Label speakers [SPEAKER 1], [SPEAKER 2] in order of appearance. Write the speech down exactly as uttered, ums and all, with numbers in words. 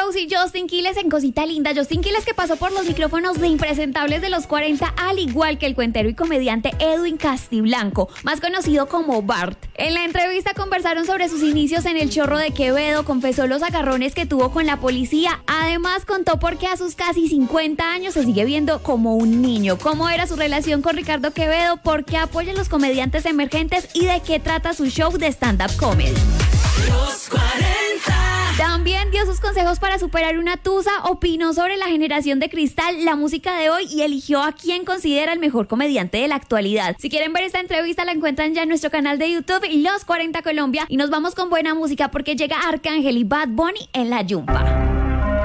[SPEAKER 1] Rose y Justin Quiles en Cosita Linda. Justin Quiles, que pasó por los micrófonos de Impresentables de los cuarenta, al igual que el cuentero y comediante Edwin Castiblanco, más conocido como Bart. En la entrevista conversaron sobre sus inicios en el Chorro de Quevedo, confesó los agarrones que tuvo con la policía. Además, contó por qué a sus casi cincuenta años se sigue viendo como un niño, cómo era su relación con Ricardo Quevedo, por qué apoya a los comediantes emergentes y de qué trata su show de stand-up comedy.
[SPEAKER 2] Los cuarenta.
[SPEAKER 1] También dio sus consejos para superar una tusa, opinó sobre la generación de cristal, la música de hoy y eligió a quien considera el mejor comediante de la actualidad. Si quieren ver esta entrevista, la encuentran ya en nuestro canal de YouTube, Los cuarenta Colombia, y nos vamos con buena música porque llega Arcángel y Bad Bunny en La Yumpa.